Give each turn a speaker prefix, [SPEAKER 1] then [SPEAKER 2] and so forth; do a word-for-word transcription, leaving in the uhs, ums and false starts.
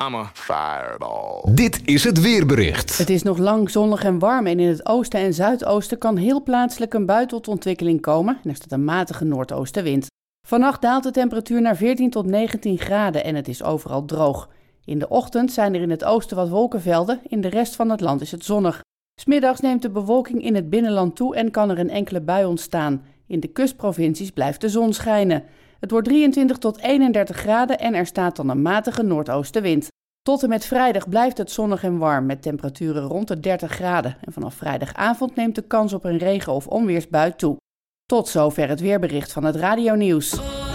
[SPEAKER 1] I'm a fireball.
[SPEAKER 2] Dit is het weerbericht.
[SPEAKER 3] Het is nog lang zonnig en warm en in het oosten en zuidoosten kan heel plaatselijk een bui tot ontwikkeling komen en er staat een matige noordoostenwind. Vannacht daalt de temperatuur naar veertien tot negentien graden en het is overal droog. In de ochtend zijn er in het oosten wat wolkenvelden, in de rest van het land is het zonnig. 'S Middags neemt de bewolking in het binnenland toe en kan er een enkele bui ontstaan. In de kustprovincies blijft de zon schijnen. Het wordt drieëntwintig tot eenendertig graden en er staat dan een matige noordoostenwind. Tot en met vrijdag blijft het zonnig en warm met temperaturen rond de dertig graden. En vanaf vrijdagavond neemt de kans op een regen- of onweersbui toe. Tot zover het weerbericht van het Radio Nieuws.